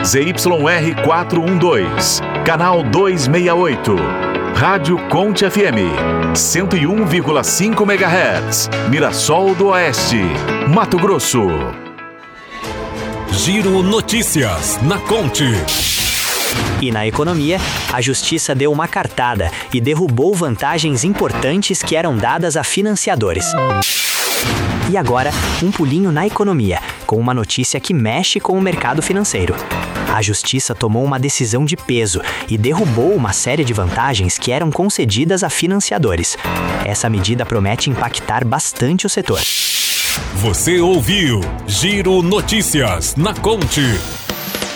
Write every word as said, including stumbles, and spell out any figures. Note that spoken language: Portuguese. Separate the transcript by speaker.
Speaker 1: Z Y R quatrocentos e doze, canal duzentos e sessenta e oito. Rádio Conte F M, cento e um vírgula cinco megahertz, Mirassol do Oeste, Mato Grosso.
Speaker 2: Giro Notícias na Conte.
Speaker 3: E na economia, a Justiça deu uma cartada e derrubou vantagens importantes que eram dadas a financiadores. E agora, um pulinho na economia, com uma notícia que mexe com o mercado financeiro. A Justiça tomou uma decisão de peso e derrubou uma série de vantagens que eram concedidas a financiadores. Essa medida promete impactar bastante o setor.
Speaker 2: Você ouviu Giro Notícias na Conte.